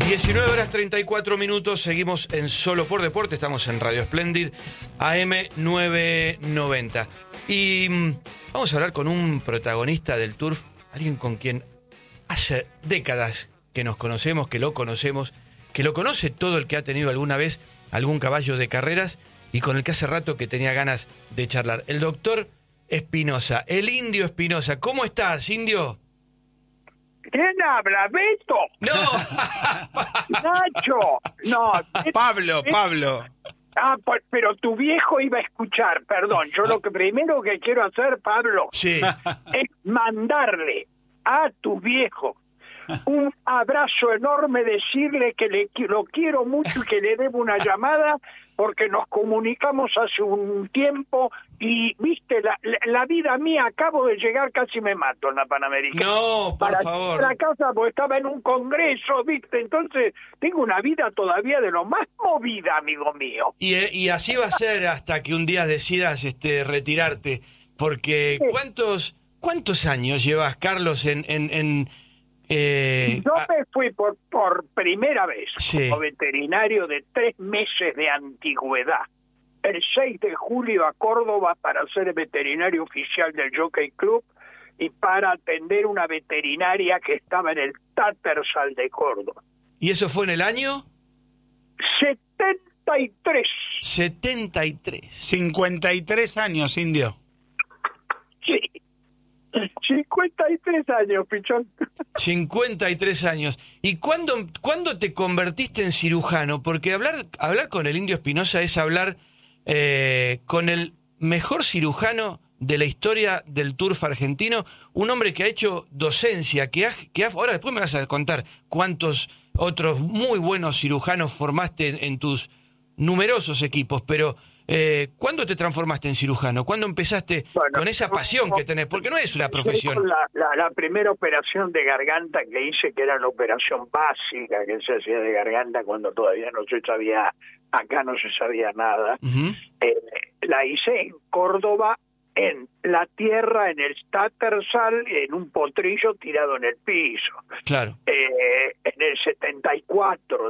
19 horas 34 minutos, seguimos en Solo por Deporte, estamos en Radio Splendid, AM 990. Y vamos a hablar con un protagonista del turf, alguien con quien hace décadas que nos conocemos, que lo conoce todo el que ha tenido alguna vez algún caballo de carreras y con el que hace rato que tenía ganas de charlar. El doctor Espinosa, el Indio Espinosa. ¿Cómo estás, Indio? ¿Quién habla, Beto? ¡No! Nacho, no. Pablo. Pero tu viejo iba a escuchar, perdón. Yo lo que primero que quiero hacer, Pablo, Sí. es mandarle a tu viejo un abrazo enorme, decirle que lo quiero mucho y que le debo una llamada porque nos comunicamos hace un tiempo y, viste, la vida mía, acabo de llegar, casi me mato en la Panamericana. No, por favor. Para casa porque estaba en un congreso, viste, entonces tengo una vida todavía de lo más movida, amigo mío. Y así va a ser hasta que un día decidas retirarte, porque Sí. ¿cuántos años llevas, Carlos, Yo me fui por primera vez Sí. como veterinario de 3 meses de antigüedad, el 6 de julio a Córdoba para ser veterinario oficial del Jockey Club y para atender una veterinaria que estaba en el Tattersall de Córdoba. ¿Y eso fue en el año? 73. 73. 53 años, Indio. Sí. 53 años, pichón. 53 años. ¿Y cuándo te convertiste en cirujano? Porque hablar con el Indio Espinosa es hablar con el mejor cirujano de la historia del turf argentino, un hombre que ha hecho docencia, ahora después me vas a contar cuántos otros muy buenos cirujanos formaste en tus numerosos equipos, pero ¿cuándo te transformaste en cirujano? ¿Cuándo empezaste con esa pasión que tenés? Porque no es una profesión. La primera operación de garganta que hice, que era la operación básica que se hacía de garganta cuando todavía no se sabía, acá no se sabía nada, Uh-huh. la hice en Córdoba, en la tierra, en el Tattersall, en un potrillo tirado en el piso. Claro. En el 74,